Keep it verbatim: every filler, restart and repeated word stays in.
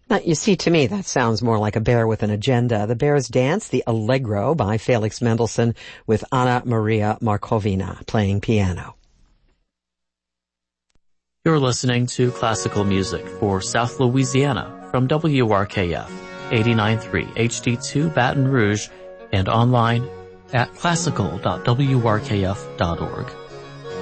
Now, you see, to me, that sounds more like a bear with an agenda. The Bears dance, the Allegro by Felix Mendelssohn, with Anna Maria Markovina playing piano. You're listening to classical music for South Louisiana from W R K F, eighty-nine point three H D two Baton Rouge, and online at classical dot w r k f dot org.